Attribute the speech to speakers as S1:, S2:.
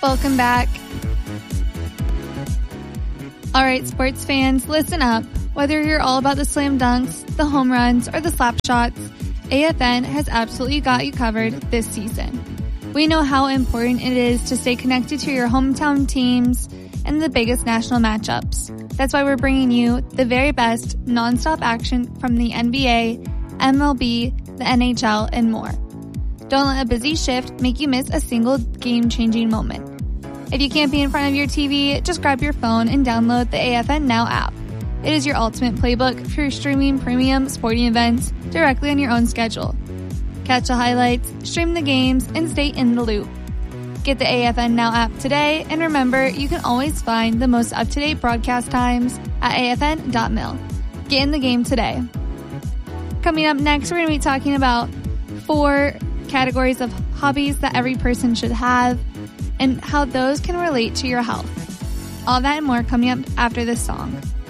S1: Welcome back. All right, sports fans, listen up. Whether you're all about the slam dunks, the home runs, or the slap shots, AFN has absolutely got you covered this season. We know how important it is to stay connected to your hometown teams and the biggest national matchups. That's why we're bringing you the very best nonstop action from the NBA, MLB, the NHL, and more. Don't let a busy shift make you miss a single game-changing moment. If you can't be in front of your TV, just grab your phone and download the AFN Now app. It is your ultimate playbook for streaming premium sporting events directly on your own schedule. Catch the highlights, stream the games, and stay in the loop. Get the AFN Now app today, and remember, you can always find the most up-to-date broadcast times at afn.mil. Get in the game today. Coming up next, we're going to be talking about 4 categories of hobbies that every person should have, and how those can relate to your health. All that and more coming up after this song.